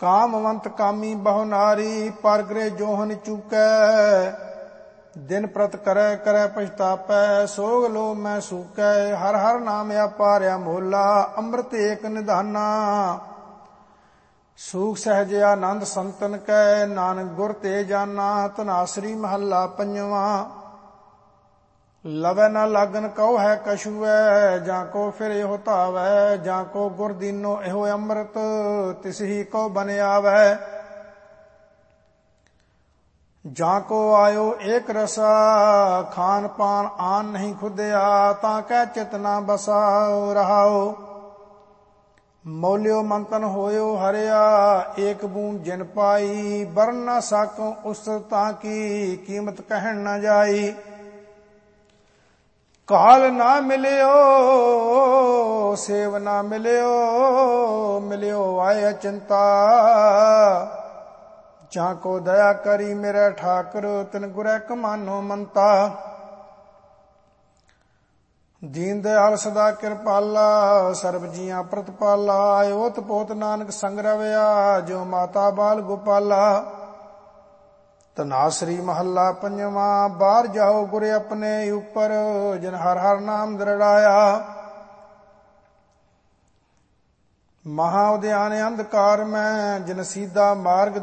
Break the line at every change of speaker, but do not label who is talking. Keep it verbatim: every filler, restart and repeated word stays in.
ਕਾਮਵੰਤ ਕਾਮੀ ਬਹੁ ਨਾਰੀ, ਪਰ ਗ੍ਰਹਿ ਜੋਹਨ ਚੂਕੈ। ਦਿਨ ਪ੍ਰਤ ਕਰੈ ਕਰੈ ਪਛਤਾਪੈ, ਸੋਗ ਲੋ ਮੈਂ ਸੂਕੈ। ਹਰ ਹਰ ਨਾਮ ਆਪਾਰਿਆ ਮੋਲਾ, ਅੰਮ੍ਰਿਤ ਏਕ ਨਿਧਾਨਾ। ਸੂਖ ਸਹਿਜ ਆਨੰਦ ਸੰਤਨ ਕੈ, ਨਾਨਕ ਗੁਰ ਤੇ ਜਾਨਾ। ਧਨਾਸਰੀ ਮਹੱਲਾ ਪੰਜਵਾਂ। ਲਵੈ ਨਾ ਲਾਗਨ ਕਉ ਹੈ ਕਛੂਐ, ਜਾਂ ਕੋ ਫਿਰ ਇਹੋ ਧਾਵੈ। ਜਾਂ ਕੋ ਗੁਰ ਦੀਨੋ ਇਹੋ ਅੰਮ੍ਰਿਤ, ਤਿਸ ਹੀ ਕੋ ਬਨ ਆਵੈ। ਜਾਂ ਕੋ ਆਇਓ ਏਕ ਰਸਾ, ਖਾਨ ਪਾਨ ਆਨ ਨਹੀਂ ਖੁਦਿਆ। ਤਾਂ ਕਹਿ ਚਿਤ ਨਾ ਬਸਾ ਰਹਾਓ। ਮੌਲਿਓ ਮੰਤਨ ਹੋਇਓ ਹਰਿਆ, ਏਕ ਬੂੰਦ ਜਿਨ ਪਾਈ। ਬਰਨ ਨਾ ਸਾਕੋ ਉਸ ਤਾਂ ਕੀ, ਕੀਮਤ ਕਹਿਣ ਨਾ ਜਾਈ। ਕਾਲ ਨਾ ਮਿਲਿਓ ਸੇਵ ਨਾ ਮਿਲਿਓ, ਮਿਲਿਓ ਆਏ ਅਚਿੰਤਾ। ਜਾਂ ਕੋ ਦਇਆ ਕਰੀ ਮੇਰੇ ਠਾਕੁਰ, ਤਿਨ ਗੁਰੈ ਕਮਾਨੋ ਮੰਤਾ। ਦੀਨ ਦਿਆਲ ਸਦਾ ਕਿਰਪਾਲਾ, ਸਰਬ ਜੀਆਂ ਪ੍ਰਤਪਾਲਾ। ਓਤ ਪੋਤ ਨਾਨਕ ਸੰਗ ਰਵਿਆ, ਜੋ ਮਾਤਾ ਬਾਲ ਗੋਪਾਲਾ। ਧਨਾਸਰੀ ਮਹੱਲਾ ਪੰਜਵਾਂ। ਬਾਹਰ ਜਾਓ ਗੁਰ ਆਪਣੇ ਉਪਰ, ਜਿਨ ਹਰ ਹਰ ਨਾਮ ਦ੍ਰਿੜਾਇਆ। ਮਹਾ ਉਦਿਆਨ ਅੰਧਕਾਰ ਮੈਂ, ਜਿਨ ਸੀਧਾ ਮਾਰਗ